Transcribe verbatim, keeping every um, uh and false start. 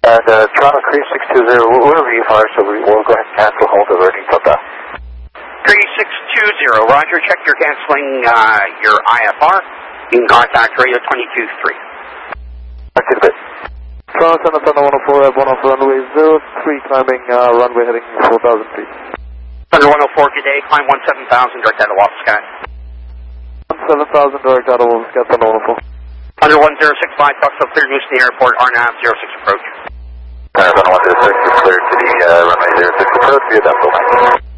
And uh, Toronto three six two zero, we're V F R, so we will go ahead and cancel hold alerting from that. three six two zero, roger, check your canceling uh, your I F R. In contact radio twenty-two three. Back to the bit. Toronto Center Thunder one oh four, one off runway zero three, climbing uh, runway heading four thousand feet. Thunder one oh four, good day, climb one seven thousand, direct out of Waffle Sky. one seven thousand, direct out of Waffle Sky, Thunder one oh four. Thunder one zero six five, talks up clear Houston Airport, R N A V zero six approach. Thunder one zero six is clear to the uh, runway zero six approach via Dental.